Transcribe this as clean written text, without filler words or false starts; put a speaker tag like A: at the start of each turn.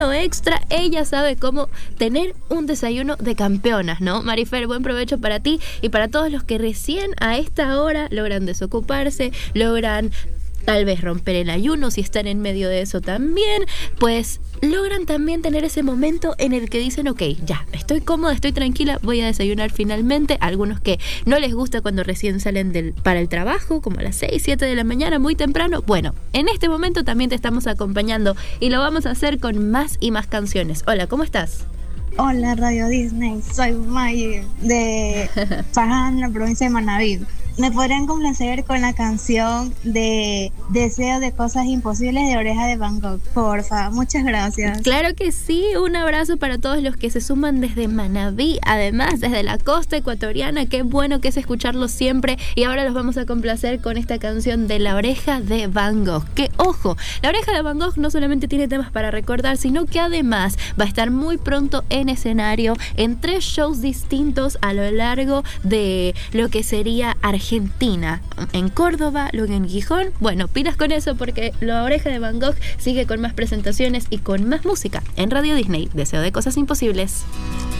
A: extra, ella sabe cómo tener un desayuno de campeonas, ¿no? Marifer, buen provecho para ti y para todos los que recién a esta hora logran desocuparse, logran tal vez romper el ayuno, si están en medio de eso también, pues logran también tener ese momento en el que dicen, ok, ya, estoy cómoda, estoy tranquila, voy a desayunar finalmente. Algunos que no les gusta cuando recién salen para el trabajo, como a las 6, 7 de la mañana, muy temprano. Bueno, en este momento también te estamos acompañando y lo vamos a hacer con más y más canciones. Hola, ¿cómo estás?
B: Hola, Radio Disney, soy May de Faján, en la provincia de Manabí. ¿Me podrían complacer con la canción de Deseo de Cosas Imposibles de Oreja de Van Gogh? Porfa, muchas gracias.
A: Claro que sí, un abrazo para todos los que se suman desde Manabí, además desde la costa ecuatoriana. Qué bueno que es escucharlos siempre. Y ahora los vamos a complacer con esta canción de La Oreja de Van Gogh. Que ojo, La Oreja de Van Gogh no solamente tiene temas para recordar, sino que además va a estar muy pronto en escenario en 3 shows distintos a lo largo de lo que sería Argentina, en Córdoba, luego en Gijón. Bueno, pilas con eso porque La Oreja de Van Gogh sigue con más presentaciones y con más música en Radio Disney. Deseo de Cosas Imposibles.